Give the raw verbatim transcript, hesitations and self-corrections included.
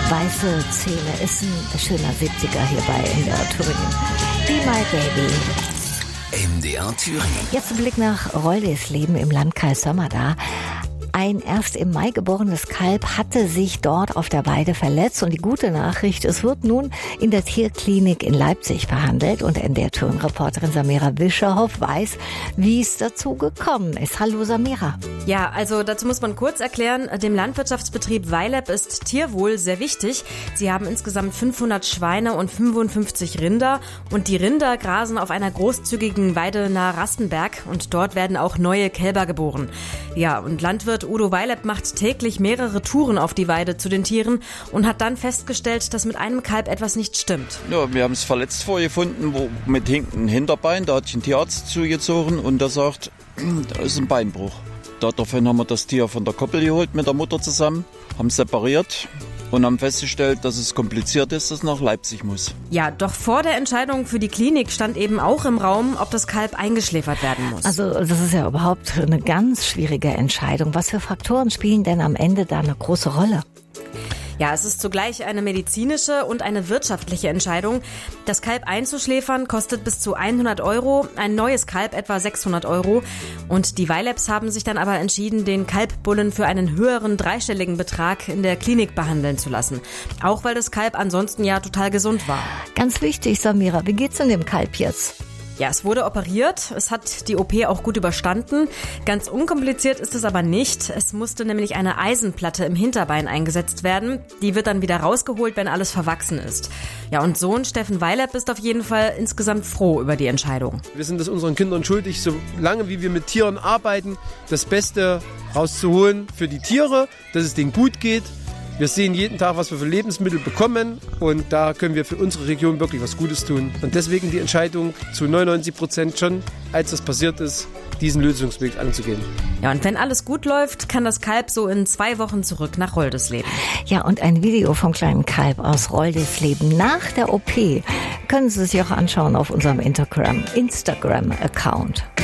Weiße Zähne ist ein schöner siebziger hier bei M D R Thüringen. Be My Baby. M D R Thüringen. Jetzt ein Blick nach Roldesleben im Landkreis Sömmerda. Ein erst im Mai geborenes Kalb hatte sich dort auf der Weide verletzt und die gute Nachricht, es wird nun in der Tierklinik in Leipzig behandelt und M D R Thüringen-Reporterin Samira Wischerhoff weiß, wie es dazu gekommen ist. Hallo Samira. Ja, also dazu muss man kurz erklären, dem Landwirtschaftsbetrieb Weileb ist Tierwohl sehr wichtig. Sie haben insgesamt fünfhundert Schweine und fünfundfünfzig Rinder und die Rinder grasen auf einer großzügigen Weide nahe Rastenberg und dort werden auch neue Kälber geboren. Ja, und Landwirt Udo Weileb macht täglich mehrere Touren auf die Weide zu den Tieren und hat dann festgestellt, dass mit einem Kalb etwas nicht stimmt. Ja, wir haben es verletzt vorgefunden, wo, mit hinkendem Hinterbein. Da hat sich ein Tierarzt zugezogen und der sagt, da ist ein Beinbruch. Daraufhin haben wir das Tier von der Koppel geholt mit der Mutter zusammen, haben separiert und haben festgestellt, dass es kompliziert ist, dass es nach Leipzig muss. Ja, doch vor der Entscheidung für die Klinik stand eben auch im Raum, ob das Kalb eingeschläfert werden muss. Also das ist ja überhaupt eine ganz schwierige Entscheidung. Was für Faktoren spielen denn am Ende da eine große Rolle? Ja, es ist zugleich eine medizinische und eine wirtschaftliche Entscheidung. Das Kalb einzuschläfern kostet bis zu hundert Euro, ein neues Kalb etwa sechshundert Euro. Und die Weilebs haben sich dann aber entschieden, den Kalbbullen für einen höheren dreistelligen Betrag in der Klinik behandeln zu lassen. Auch weil das Kalb ansonsten ja total gesund war. Ganz wichtig, Samira, wie geht's denn dem Kalb jetzt? Ja, es wurde operiert. Es hat die O P auch gut überstanden. Ganz unkompliziert ist es aber nicht. Es musste nämlich eine Eisenplatte im Hinterbein eingesetzt werden. Die wird dann wieder rausgeholt, wenn alles verwachsen ist. Ja, und Sohn Steffen Weileb ist auf jeden Fall insgesamt froh über die Entscheidung. Wir sind es unseren Kindern schuldig, so lange wie wir mit Tieren arbeiten, das Beste rauszuholen für die Tiere, dass es denen gut geht. Wir sehen jeden Tag, was wir für Lebensmittel bekommen und da können wir für unsere Region wirklich was Gutes tun. Und deswegen die Entscheidung zu neunundneunzig Prozent schon, als das passiert ist, diesen Lösungsweg anzugehen. Ja, und wenn alles gut läuft, kann das Kalb so in zwei Wochen zurück nach Roldesleben. Ja, und ein Video vom kleinen Kalb aus Roldesleben nach der O P können Sie sich auch anschauen auf unserem Instagram, Instagram-Account.